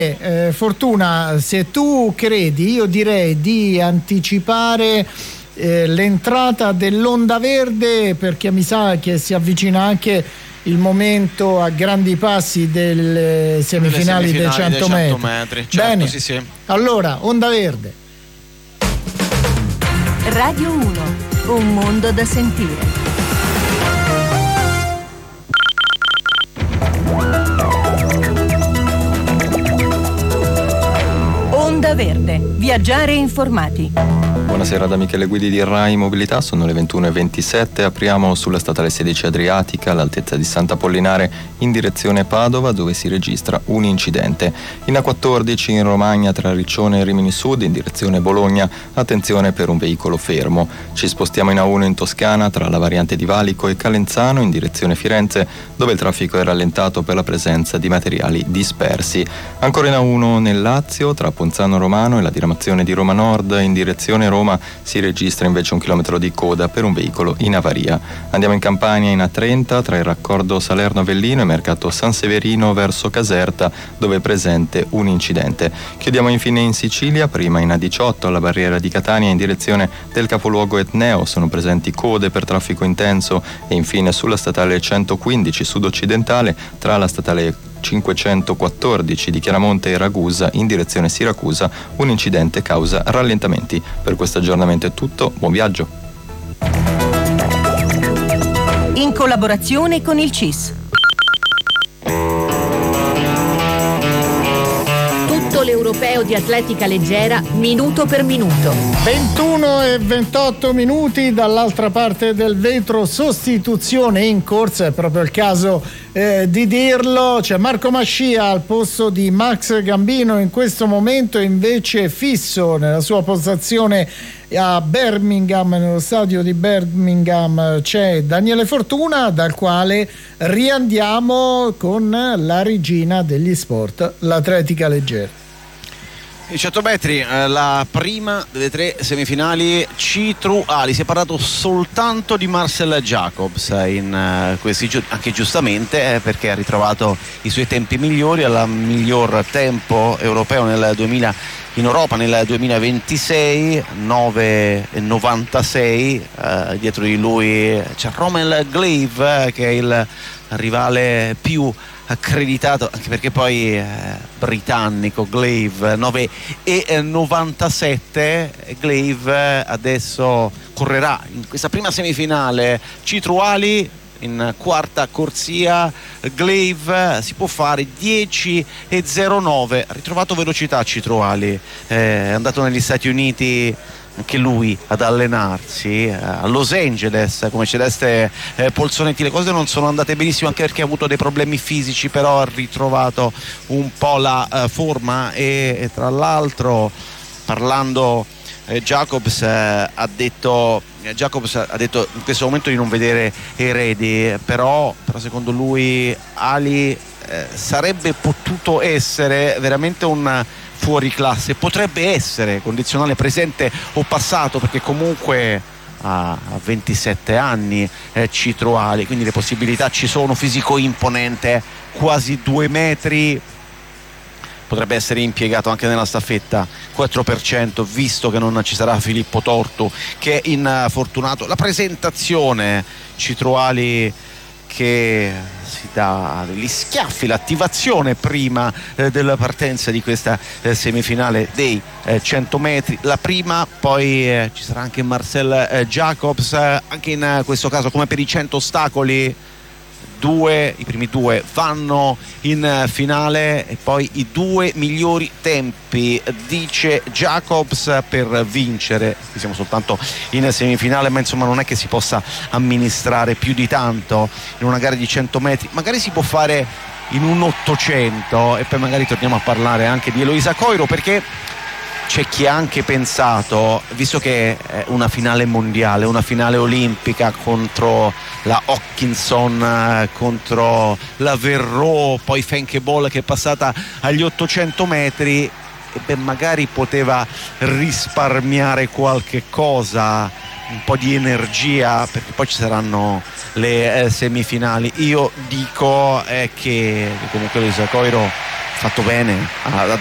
Fortuna, se tu credi, io direi di anticipare l'entrata dell'onda verde, perché mi sa che si avvicina anche il momento a grandi passi delle semifinali dei 100 metri. Certo, bene, sì. Allora, onda verde. Radio 1, un mondo da sentire. Onda verde, viaggiare informati. Buonasera da Michele Guidi di Rai Mobilità, sono le 21:27, apriamo sulla statale 16 Adriatica all'altezza di Sant'Apollinare in direzione Padova, dove si registra un incidente. In A14 in Romagna tra Riccione e Rimini Sud in direzione Bologna, attenzione per un veicolo fermo. Ci spostiamo in A1 in Toscana tra la variante di Valico e Calenzano in direzione Firenze, dove il traffico è rallentato per la presenza di materiali dispersi. Ancora in A1 nel Lazio tra Ponzano Romano e la diramazione di Roma Nord in direzione Roma si registra invece 1 chilometro di coda per un veicolo in avaria. Andiamo in Campania in A30 tra il raccordo Salerno-Avellino e Mercato San Severino verso Caserta, dove è presente un incidente. Chiudiamo infine in Sicilia, prima in A18 alla barriera di Catania in direzione del capoluogo etneo sono presenti code per traffico intenso, e infine sulla statale 115 sud-occidentale tra la statale 514 di Chiaramonte e Ragusa in direzione Siracusa un incidente causa rallentamenti. Per questo aggiornamento è tutto, buon viaggio. In collaborazione con il CIS. Tutto l'europeo di atletica leggera minuto per minuto. 21:28 dall'altra parte del vetro, sostituzione in corsa, è proprio il caso di dirlo. C'è Marco Mascia al posto di Max Gambino, in questo momento invece fisso nella sua postazione a Birmingham, nello stadio di Birmingham c'è Daniele Fortuna, dal quale riandiamo con la regina degli sport, l'atletica leggera. I 100 metri, la prima delle tre semifinali citruali. Si è parlato soltanto di Marcel Jacobs in questi anche giustamente, perché ha ritrovato i suoi tempi migliori, al miglior tempo europeo nel 2000 in Europa nel 2026, 9,96. Dietro di lui c'è Rommel Glave, che è il rivale più accreditato, anche perché poi britannico. Glave 9,97. Glave adesso correrà in questa prima semifinale citruali in quarta corsia. Glave si può fare 10,09. Ha ritrovato velocità citruali, è andato negli Stati Uniti anche lui ad allenarsi a Los Angeles come Celeste Polsonetti. Le cose non sono andate benissimo, anche perché ha avuto dei problemi fisici, però ha ritrovato un po' la forma e tra l'altro, parlando Jacobs ha detto in questo momento di non vedere eredi, però secondo lui Ali sarebbe potuto essere veramente un fuori classe, potrebbe essere condizionale presente o passato, perché comunque ha 27 anni citruali, quindi le possibilità ci sono. Fisico imponente, quasi 2 metri, potrebbe essere impiegato anche nella staffetta. 4%, visto che non ci sarà Filippo Tortu, che è infortunato. La presentazione citruali che si dà gli schiaffi, l'attivazione prima della partenza di questa semifinale dei 100 metri. La prima, poi ci sarà anche Marcel Jacobs, anche in questo caso come per i 100 ostacoli. I primi due vanno in finale, e poi i 2 migliori tempi, dice Jacobs, per vincere. Siamo soltanto in semifinale, ma insomma non è che si possa amministrare più di tanto in una gara di 100 metri. Magari si può fare in un 800, e poi magari torniamo a parlare anche di Eloisa Coiro, perché c'è chi ha anche pensato, visto che è una finale mondiale, una finale olimpica contro la Hawkinson, contro la Verreau, poi Fenke Bol che è passata agli 800 metri, e magari poteva risparmiare qualche cosa, un po' di energia, perché poi ci saranno le semifinali. Io dico che comunque Eloisa Coiro fatto bene a